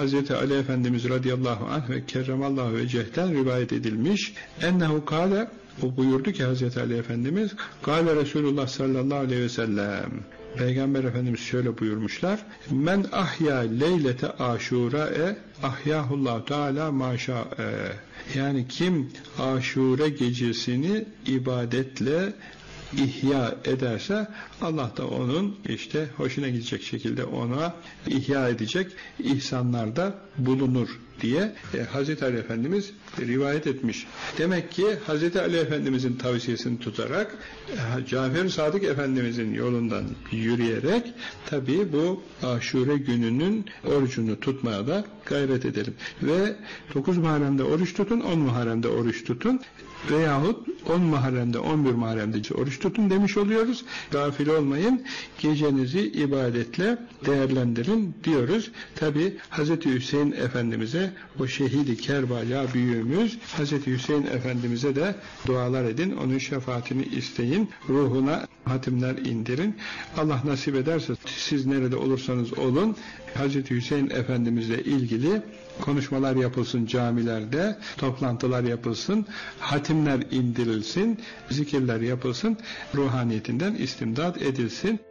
Hazreti Ali Efendimiz radıyallahu anh ve kerremallahu vecehten rivayet edilmiş. Ennehu kâle, o buyurdu ki Hazreti Ali Efendimiz, kâle Resulullah sallallahu aleyhi ve sellem, Peygamber Efendimiz şöyle buyurmuşlar: men ahya leylete aşura'e ahyahullahu teala maşa'e. Yani kim aşure gecesini ibadetle ihya ederse Allah da onun işte hoşuna gidecek şekilde ona ihya edecek ihsanlarda bulunur diye Hazreti Ali Efendimiz rivayet etmiş. Demek ki Hazreti Ali Efendimizin tavsiyesini tutarak Cafer Sadık Efendimizin yolundan yürüyerek tabi bu Aşure gününün orucunu tutmaya da gayret edelim. Ve 9 Muharrem'de oruç tutun, 10 Muharrem'de oruç tutun veyahut 10 Muharrem'de 11 Muharrem'de oruç tutun demiş oluyoruz. Gafil olmayın, gecenizi ibadetle değerlendirin diyoruz. Tabi Hazreti Hüseyin Efendimiz'e, o şehidi Kerbala büyüğümüz Hazreti Hüseyin Efendimiz'e de dualar edin, onun şefaatini isteyin, ruhuna hatimler indirin. Allah nasip ederse siz nerede olursanız olun Hazreti Hüseyin Efendimiz'le ilgili konuşmalar yapılsın camilerde, toplantılar yapılsın, hatimler indirilsin, zikirler yapılsın, ruhaniyetinden istimdad edilsin.